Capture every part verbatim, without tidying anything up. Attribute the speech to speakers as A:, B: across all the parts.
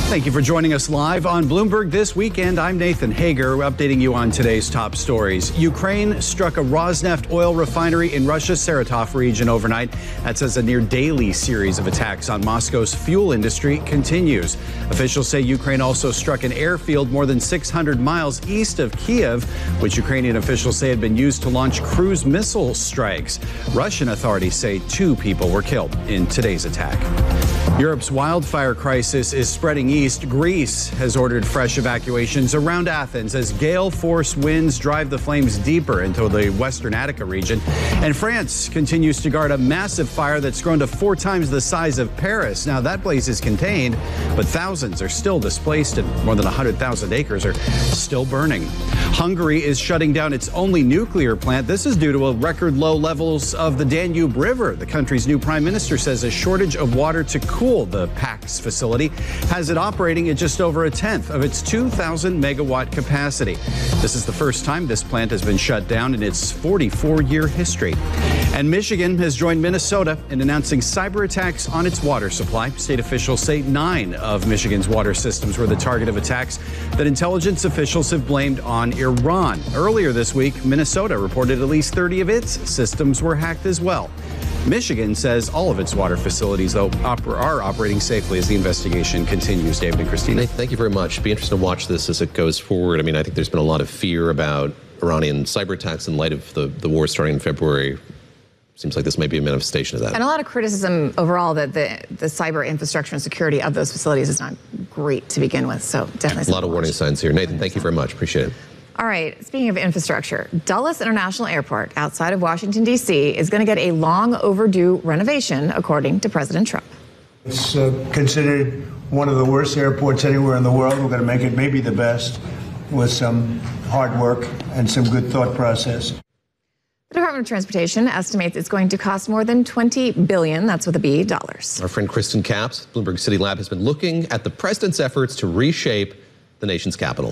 A: Thank you for joining us live on Bloomberg This Weekend. I'm Nathan Hager, updating you on today's top stories. Ukraine struck a Rosneft oil refinery in Russia's Saratov region overnight. That's as a near daily series of attacks on Moscow's fuel industry continues. Officials say Ukraine also struck an airfield more than six hundred miles east of Kiev, which Ukrainian officials say had been used to launch cruise missile strikes. Russian authorities say two people were killed in today's attack. Europe's wildfire crisis is spreading east. Greece has ordered fresh evacuations around Athens as gale-force winds drive the flames deeper into the western Attica region. And France continues to guard a massive fire that's grown to four times the size of Paris. Now, that blaze is contained, but thousands are still displaced and more than one hundred thousand acres are still burning. Hungary is shutting down its only nuclear plant. This is due to a record low levels of the Danube River. The country's new prime minister says a shortage of water to cool the PAX facility has it operating at just over a tenth of its two thousand megawatt capacity. This is the first time this plant has been shut down in its forty-four year history. And Michigan has joined Minnesota in announcing cyber attacks on its water supply. State officials say nine of Michigan's water systems were the target of attacks that intelligence officials have blamed on Iran. Earlier this week, Minnesota reported at least thirty of its systems were hacked as well. Michigan says all of its water facilities, though, oper- are operating safely as the investigation continues. David and Christina.
B: Thank you very much. It'll be interesting to watch this as it goes forward. I mean, I think there's been a lot of fear about Iranian cyber attacks in light of the, the war starting in February. Seems like this may be a manifestation of that.
C: And a lot of criticism overall that the, the cyber infrastructure and security of those facilities is not great to begin with. So definitely
B: a lot of warning signs here. Nathan, thank you very much. Appreciate it.
C: All right, speaking of infrastructure, Dulles International Airport outside of Washington, D C is going to get a long overdue renovation, according to President Trump.
D: It's uh, considered one of the worst airports anywhere in the world. We're going to make it maybe the best with some hard work and some good thought process.
C: The Department of Transportation estimates it's going to cost more than twenty billion dollars, that's with a B, dollars.
B: Our friend Kristen Capps, Bloomberg City Lab, has been looking at the president's efforts to reshape the nation's capital.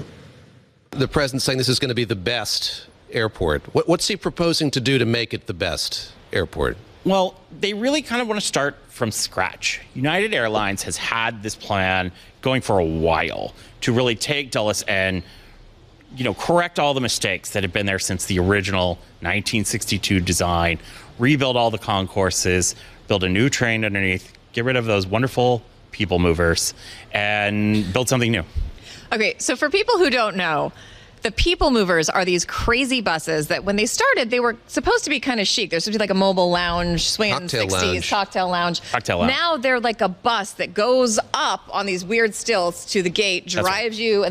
E: The president's saying this is going to be the best airport. What, what's he proposing to do to make it the best airport?
F: Well, they really kind of want to start from scratch. United Airlines has had this plan going for a while to really take Dulles and, you know, correct all the mistakes that have been there since the original nineteen sixty-two design, rebuild all the concourses, build a new train underneath, get rid of those wonderful people movers, and build something new.
G: Okay, so for people who don't know, the people movers are these crazy buses that when they started, they were supposed to be kind of chic. They're supposed to be like a mobile lounge, swinging
E: Cocktail
G: sixties,
E: lounge.
G: cocktail lounge.
F: Cocktail lounge.
G: Now they're like a bus that goes up on these weird stilts to the gate, drives
F: right.
G: you.